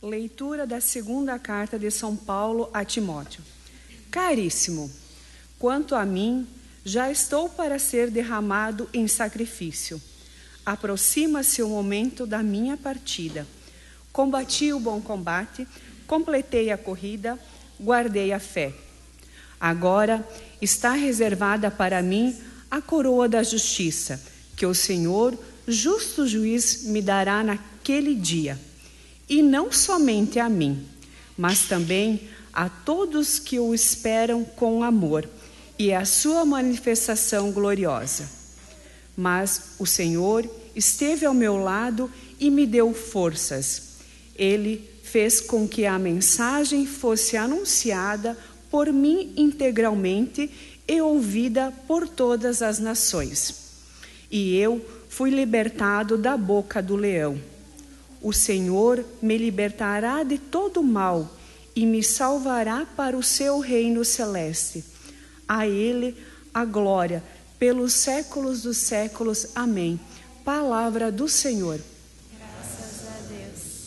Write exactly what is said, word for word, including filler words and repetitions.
Leitura da segunda carta de São Paulo a Timóteo. Caríssimo, quanto a mim, já estou para ser derramado em sacrifício. Aproxima-se o momento da minha partida. Combati o bom combate, completei a corrida, guardei a fé. Agora está reservada para mim a coroa da justiça, que o Senhor, justo juiz, me dará naquele dia. E não somente a mim, mas também a todos que o esperam com amor e a sua manifestação gloriosa. Mas o Senhor esteve ao meu lado e me deu forças. Ele fez com que a mensagem fosse anunciada por mim integralmente e ouvida por todas as nações. E eu fui libertado da boca do leão. O Senhor me libertará de todo mal e me salvará para o seu reino celeste. A Ele a glória pelos séculos dos séculos. Amém. Palavra do Senhor.